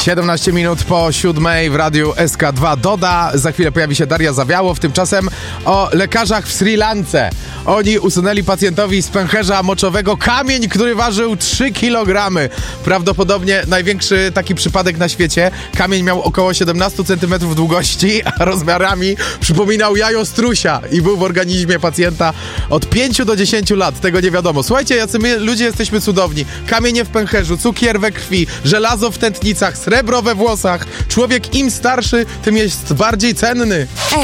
17 minut po 7 w radiu SK2 Doda. Za chwilę pojawi się Daria Zawiałow. Tymczasem o lekarzach w Sri Lance. Oni usunęli pacjentowi z pęcherza moczowego kamień, który ważył 3 kg. Prawdopodobnie największy taki przypadek na świecie. Kamień miał około 17 cm długości, a rozmiarami przypominał jajo strusia i był w organizmie pacjenta od 5 do 10 lat. Tego nie wiadomo. Słuchajcie, jacy my ludzie jesteśmy cudowni. Kamienie w pęcherzu, cukier we krwi, żelazo w tętnicach, srebro we włosach. Człowiek im starszy, tym jest bardziej cenny.